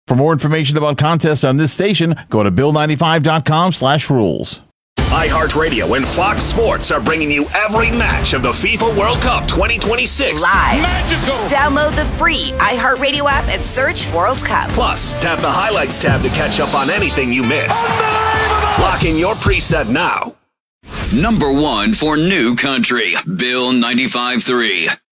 For more information about contests on this station, go to bill95.com/rules. iHeartRadio and Fox Sports are bringing you every match of the FIFA World Cup 2026. Live. Magical. Download the free iHeartRadio app and search World Cup. Plus, tap the highlights tab to catch up on anything you missed. Lock in your preset now. Number 1 for New Country, Bill 95.3.